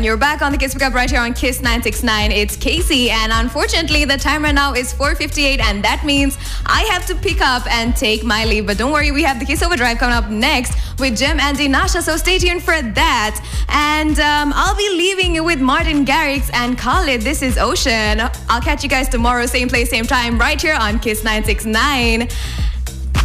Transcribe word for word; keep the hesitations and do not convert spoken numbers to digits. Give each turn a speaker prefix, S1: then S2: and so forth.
S1: You're back on the Kiss Pickup right here on Kiss nine six nine. It's Casey, and unfortunately the time right now is four fifty-eight, and that means I have to pick up and take my leave. But don't worry, we have the Kiss Overdrive coming up next with Jim, Andy, Nasha, so stay tuned for that. And um, I'll be leaving you with Martin Garrix and Khalid. This is Ocean. I'll catch you guys tomorrow, same place, same time, right here on Kiss nine six nine.